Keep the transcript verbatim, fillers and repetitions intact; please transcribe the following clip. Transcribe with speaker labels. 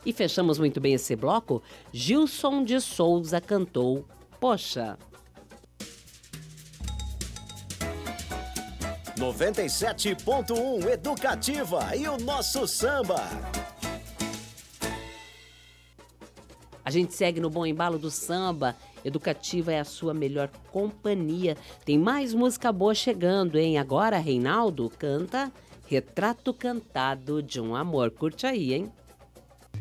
Speaker 1: E fechamos muito bem esse bloco. Gilson de Souza cantou Poxa.
Speaker 2: noventa e sete ponto um Educativa e o nosso samba.
Speaker 1: A gente segue no bom embalo do samba. Educativa é a sua melhor companhia. Tem mais música boa chegando, hein? Agora, Reinaldo canta Retrato Cantado de um Amor. Curte aí, hein?